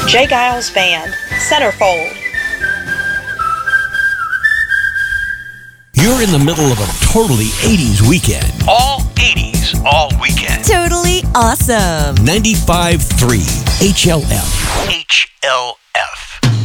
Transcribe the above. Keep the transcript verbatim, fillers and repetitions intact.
Jay Giles Band, Centerfold. You're in the middle of a totally eighties weekend. All eighties, all weekend. Totally awesome. ninety-five point three H L F. H L F.